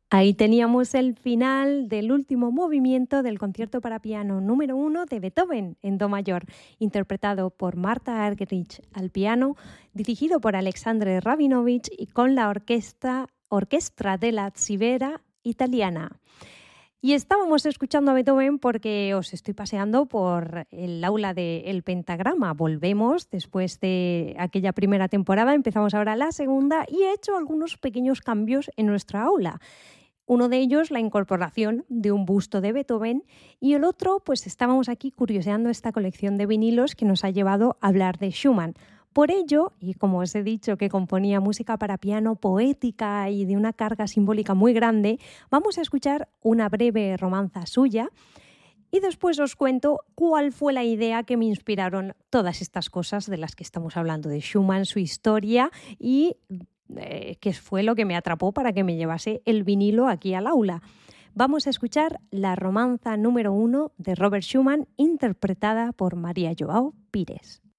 Ahí teníamos el final del último movimiento del concierto para piano número 1 de Beethoven en do mayor, interpretado por Martha Argerich al piano, dirigido por Alexandre Rabinovich y con la Orquestra della Civera italiana. Y estábamos escuchando a Beethoven porque os estoy paseando por el aula del Pentagrama. Volvemos después de aquella primera temporada, empezamos ahora la segunda y he hecho algunos pequeños cambios en nuestra aula. Uno de ellos, la incorporación de un busto de Beethoven, y el otro, pues estábamos aquí curioseando esta colección de vinilos que nos ha llevado a hablar de Schumann. Por ello, y como os he dicho que componía música para piano poética y de una carga simbólica muy grande, vamos a escuchar una breve romanza suya y después os cuento cuál fue la idea que me inspiraron todas estas cosas de las que estamos hablando de Schumann, su historia y qué fue lo que me atrapó para que me llevase el vinilo aquí al aula. Vamos a escuchar la romanza número 1 de Robert Schumann, interpretada por María Joao Pires.